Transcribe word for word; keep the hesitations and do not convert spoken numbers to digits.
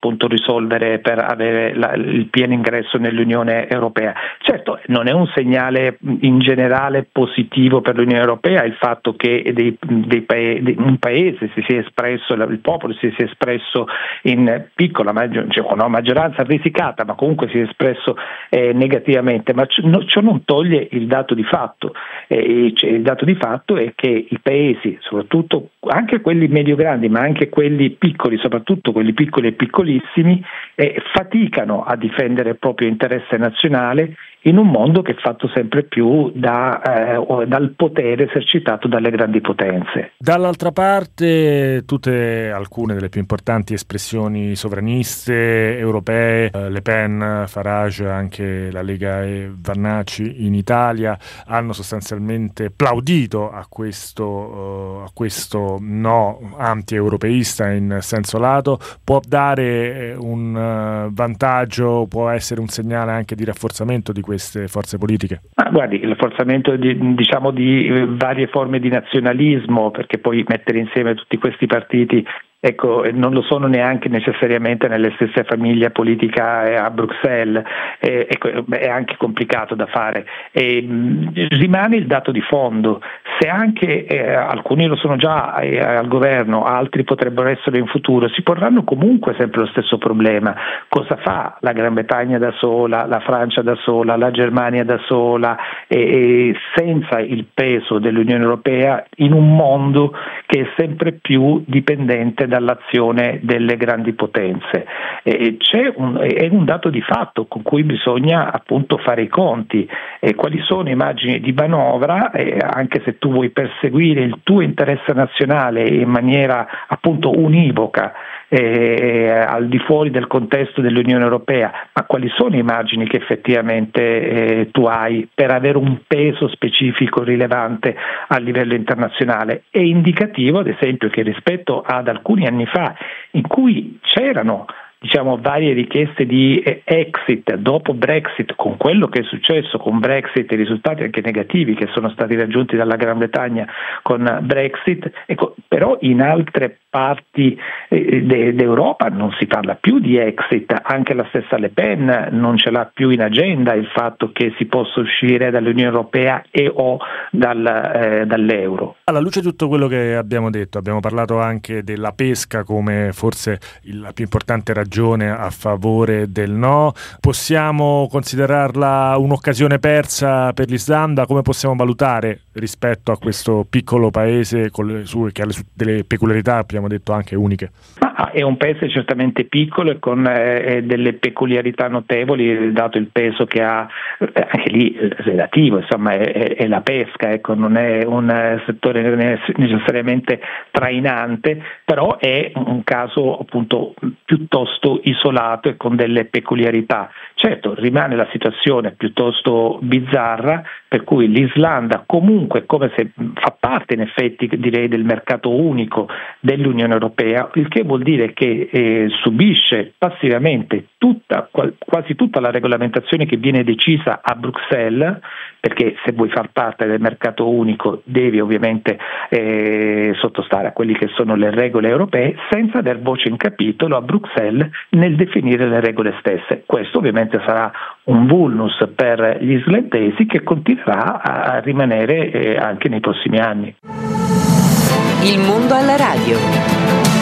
appunto risolvere per avere la, il pieno ingresso nell'Unione Europea. Certo, non è un segnale in generale positivo per l'Unione Europea il fatto che dei, dei paesi, un paese si sia espresso, il popolo si sia espresso in piccola cioè, no, maggioranza risicata, ma comunque si è espresso eh, negativamente, ma ciò non toglie il dato di fatto. Eh, cioè, il dato di fatto è che i paesi, soprattutto anche quelli medio-grandi, ma anche quelli piccoli, soprattutto quelli piccoli e piccolissimi, eh, faticano a difendere il proprio interesse nazionale in un mondo che è fatto sempre più da, eh, dal potere esercitato dalle grandi potenze. Dall'altra parte, tutte alcune delle più importanti espressioni sovraniste europee, eh, Le Pen, Farage, anche la Lega e Vannacci in Italia, hanno sostanzialmente plaudito a questo, uh, a questo no anti-europeista in senso lato. Può dare un uh, vantaggio, può essere un segnale anche di rafforzamento di queste forze politiche? Ah, guardi, il rafforzamento di, diciamo di varie forme di nazionalismo, perché poi mettere insieme tutti questi partiti, ecco, non lo sono neanche necessariamente nelle stesse famiglie politica a Bruxelles, eh, ecco, è anche complicato da fare. E, mh, rimane il dato di fondo. Se anche eh, alcuni lo sono già eh, al governo, altri potrebbero essere in futuro, si porranno comunque sempre lo stesso problema. Cosa fa la Gran Bretagna da sola, la Francia da sola, la Germania da sola, e, e senza il peso dell'Unione Europea in un mondo che è sempre più dipendente dall'azione delle grandi potenze. E c'è un, è un dato di fatto con cui bisogna appunto fare i conti. E quali sono i margini di manovra, eh, anche se tu vuoi perseguire il tuo interesse nazionale in maniera appunto univoca eh, al di fuori del contesto dell'Unione Europea, ma quali sono i margini che effettivamente eh, tu hai per avere un peso specifico rilevante a livello internazionale? È indicativo, ad esempio, che rispetto ad alcuni anni fa in cui c'erano diciamo varie richieste di exit dopo Brexit, con quello che è successo con Brexit e i risultati anche negativi che sono stati raggiunti dalla Gran Bretagna con Brexit, ecco, però in altre parti eh, de- d'Europa non si parla più di exit, anche la stessa Le Pen non ce l'ha più in agenda il fatto che si possa uscire dall'Unione Europea e o dal, eh, dall'euro. Alla luce di tutto quello che abbiamo detto, abbiamo parlato anche della pesca come forse la più importante ragione a favore del no. Possiamo considerarla un'occasione persa per l'Islanda? Come possiamo valutare rispetto a questo piccolo paese con le sue, che ha le sue, delle peculiarità, abbiamo detto, anche uniche? Ma è un paese certamente piccolo e con eh, delle peculiarità notevoli, dato il peso che ha, eh, anche lì relativo, insomma è, è, è la pesca, ecco, non è un eh, settore necessariamente trainante, però è un caso appunto piuttosto isolato e con delle peculiarità. Certo, rimane la situazione piuttosto bizzarra, per cui l'Islanda comunque, come se fa parte in effetti direi del mercato unico dell'Unione Europea, il che vuol dire che eh, subisce passivamente tutta, quasi tutta la regolamentazione che viene decisa a Bruxelles, perché se vuoi far parte del mercato unico devi ovviamente eh, sottostare a quelle che sono le regole europee, senza aver voce in capitolo a Bruxelles nel definire le regole stesse. Questo ovviamente sarà un vulnus per gli islandesi che continuerà a rimanere eh, anche nei prossimi anni. Il mondo alla radio.